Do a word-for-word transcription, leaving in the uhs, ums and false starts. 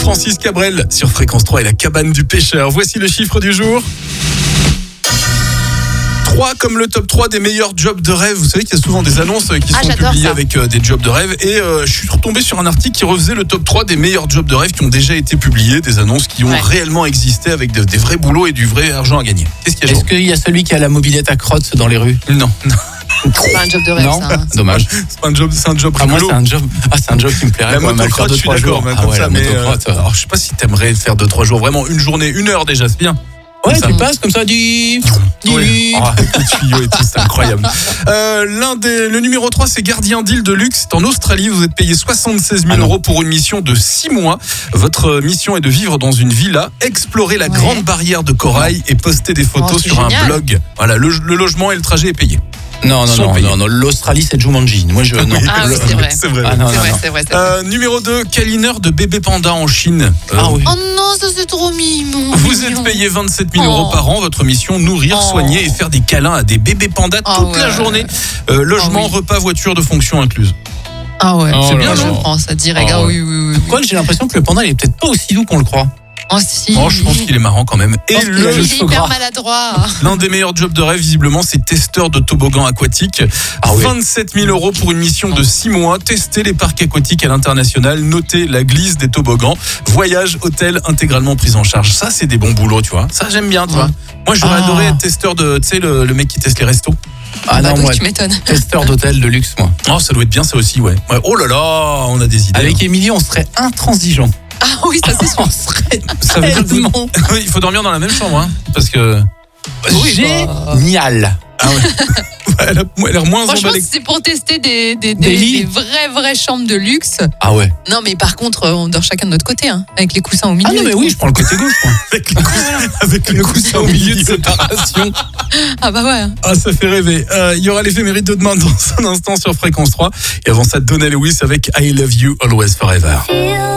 Francis Cabrel sur Fréquence trois et la cabane du pêcheur. Voici le chiffre du jour. trois comme le top trois des meilleurs jobs de rêve. Vous savez qu'il y a souvent des annonces qui ah, sont publiées ça. avec euh, des jobs de rêve. Et euh, je suis retombé sur un article qui refaisait le top trois des meilleurs jobs de rêve qui ont déjà été publiés. Des annonces qui ont ouais. réellement existé avec de, des vrais boulots et du vrai argent à gagner. Qu'est-ce qu'il y a? Est-ce qu'il y a celui qui a la mobilette à crotte dans les rues? Non, non. C'est pas un job de rêve, non, ça. Hein. Dommage. C'est pas un job, c'est un job Ah, moi, rigolo. c'est un job. Ah, c'est un job qui me plairait. La quoi, mal motocrotte, faire deux, je suis trois d'accord, jours. mais Ah comme ouais, ça, la mais motocrotte. euh, alors je sais pas si t'aimerais faire deux, trois jours, vraiment une journée, une heure déjà, c'est bien. Ouais, ça. tu passes comme ça, dis. Oui. Oh, avec les tuyaux et tout, c'est incroyable. Euh, l'un des, le numéro trois, c'est gardien d'île de luxe. C'est en Australie. Vous êtes payé soixante-seize mille ah euros pour une mission de six mois. Votre mission est de vivre dans une villa, explorer la ouais. grande barrière de corail et poster des photos oh, sur génial. un blog. Voilà, le, le logement et le trajet est payé. Non, non, Sont non, payés. non, non, l'Australie, c'est Jumanji. Moi, je. Non. Ah oui, c'est vrai. C'est vrai. Ah, non, C'est non, vrai, non. c'est vrai, c'est vrai. Euh, numéro deux, câlineur de bébé panda en Chine. Euh, Ah oui. Oh non, ça c'est trop mignon. Vous mignon. êtes payé vingt-sept mille Oh. euros par an. Votre mission, nourrir, Oh. soigner et faire des câlins à des bébés pandas Oh, toute la ouais. journée. Euh, logement, Oh, oui. repas, voiture de fonction incluse. Ah ouais, Oh c'est là bien, là. je prends ça direct. Oh Ah ouais. oui, oui, oui. Quoi que j'ai l'impression que le panda, il est peut-être pas aussi doux qu'on le croit. Oh si. Oh, je pense qu'il est marrant quand même. Et pense qu'il le, a Il le est cheveu hyper gras. maladroit. l'un des meilleurs jobs de rêve, visiblement, c'est testeur de toboggan aquatique. Ah oui. vingt-sept mille euros pour une mission de six mois. Tester les parcs aquatiques à l'international. Noter la glisse des toboggans. Voyage, hôtel intégralement pris en charge. Ça, c'est des bons boulots, tu vois. Ça, j'aime bien, tu vois. Moi, j'aurais Ah. adoré être testeur de, tu sais, le, le mec qui teste les restos. Ah Bah, non, toi, moi, tu m'étonnes. testeur d'hôtel de luxe, moi. Oh, ça doit être bien, ça aussi, ouais. Ouais. Oh là là, on a des idées. Avec Émilie, on serait intransigeant. Ah oui, ça c'est sûr. On serait Ça veut dire que vous- tellement Oui, il faut dormir dans la même chambre, hein, parce que. génial. Ah ouais. Elle a, elle a l'air moins Franchement, emballée. si c'est pour tester des, des, Des des, lits. des vraies, vraies chambres de luxe. Ah ouais. Non, mais par contre, on dort chacun de notre côté, hein, avec les coussins au milieu. Ah non, et mais tout. oui, je prends le côté gauche, moi. Avec le coussin, avec le coussin Au milieu de séparation. Ah bah ouais. Ah, ça fait rêver. Euh, Il y aura l'éphéméride de demain dans un instant sur Fréquence trois. Et avant ça, Donna Lewis avec I Love You Always Forever.